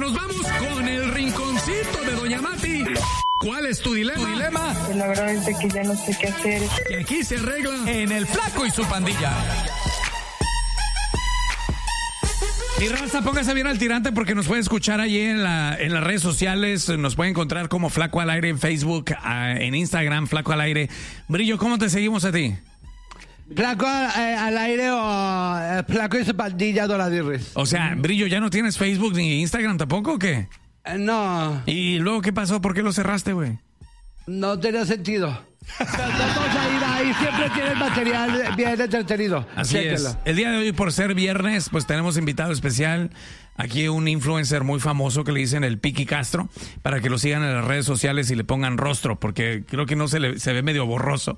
nos vamos con el rinconcito de Doña Mati. ¿Cuál es tu dilema? Pues la verdad es que ya no sé qué hacer. Que aquí se arregla en El Flaco y su pandilla. Y raza, póngase bien al tirante porque nos puede escuchar allí en las redes sociales. Nos puede encontrar como Flaco al Aire en Facebook, en Instagram, Flaco al Aire. Brillo, ¿cómo te seguimos a ti? Flaco al Aire o Flaco y su pandilla Doradirris. O sea, Brillo, ¿ya no tienes Facebook ni Instagram tampoco o qué? No. ¿Y luego qué pasó? ¿Por qué lo cerraste, güey? No tenía sentido. Ahí siempre tienes material bien entretenido. Así es. El día de hoy, por ser viernes, pues tenemos invitado especial. Aquí un influencer muy famoso que le dicen el Piqui Castro, para que lo sigan en las redes sociales y le pongan rostro, porque creo que no se ve medio borroso.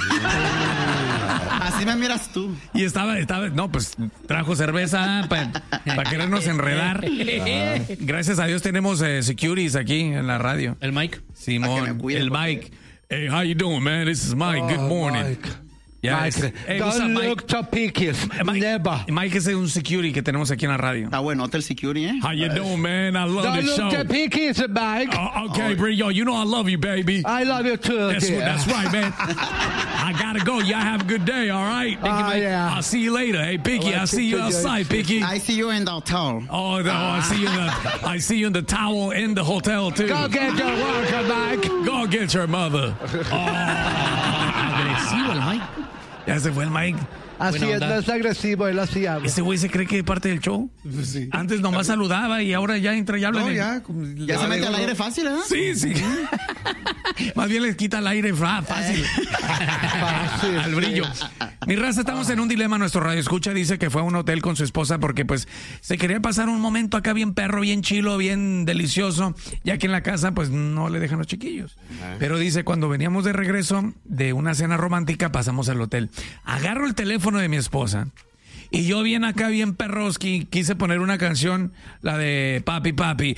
Así me miras tú. Y estaba, no, pues trajo cerveza para querernos enredar. Gracias a Dios tenemos securities aquí en la radio. ¿El Mike? Simón, el Mike. Hey, how you doing, man? This is Mike. Good morning. Mike. Yes. Mike, Hey, don't Mike? look to pickies. Never. Mike es un security que tenemos aquí en la radio. Está bueno, Hotel Security, ¿eh? How you doing, man? I love Don't the show. look to pickies, Mike. Okay, Brillo, you know I love you, baby. I love you too. That's right, man. I gotta go. Y'all have a good day, all right? Yeah. I'll see you later. Hey, Picky, I'll see you outside, Picky. I see you in the hotel. Oh, no, I see you in the towel in the hotel, too. Go get your work, Mike. Go get your mother. Agresivo el Mike. Ya se fue el Mike. Así es, no es agresivo, él así habla. ¿Este güey se cree que es parte del show? Sí. Antes nomás saludaba y ahora ya entra y habla. No, ya Ya se mete al aire fácil, ¿eh? Sí. Más bien les quita el aire fácil. Al Brillo. Mi raza, estamos en un dilema. Nuestro radio escucha dice que fue a un hotel con su esposa porque pues se quería pasar un momento acá bien perro, bien chilo, bien delicioso, ya que en la casa pues no le dejan los chiquillos. Pero dice, cuando veníamos de regreso de una cena romántica pasamos al hotel. Agarro el teléfono de mi esposa y yo bien acá, bien perroski, quise poner una canción, la de papi,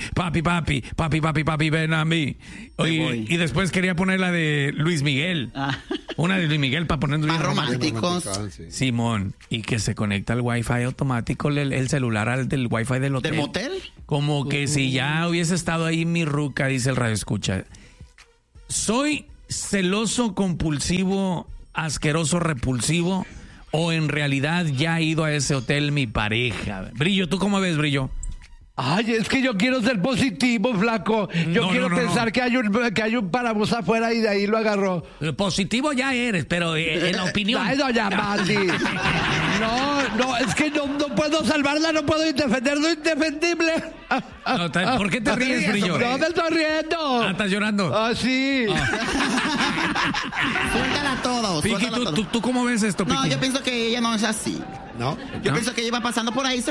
ven a mí. Y después quería poner la de Luis Miguel. Una de Luis Miguel para poner Más románticos. Simón, y que se conecta al Wi-Fi automático, el celular al del Wi-Fi del hotel. ¿Del motel? Como que si ya hubiese estado ahí mi ruca, dice el radio escucha. ¿Soy celoso, compulsivo, asqueroso, repulsivo? ¿O en realidad ya ha ido a ese hotel mi pareja? Brillo, ¿tú cómo ves, Brillo? Ay, es que yo quiero ser positivo, Flaco. Yo quiero pensar que hay un parabús afuera y de ahí lo agarró. Positivo ya eres, pero en la opinión. Ay, doña Mati. No, es que no puedo salvarla, no puedo defender lo indefendible. ¿Por qué te ríes, Brillo? No me estoy riendo. ¿Estás llorando? Sí. Suéltala a todos. Piqui, ¿tú cómo ves esto, Piqui? No, yo pienso que ella no es así. ¿No? Yo pienso que ella va pasando por ahí,